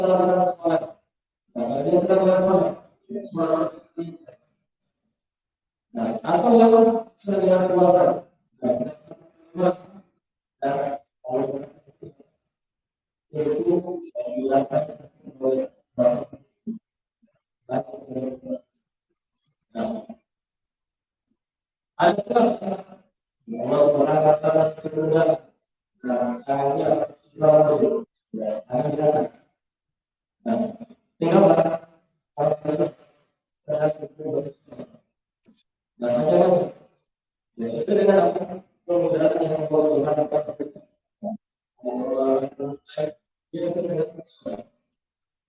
Nah, atau yang sedang keluarga. Itu dilakukan oleh ada orang kata kedua, hanya selalu hanya tinggal nah itu dengan kemudahan yang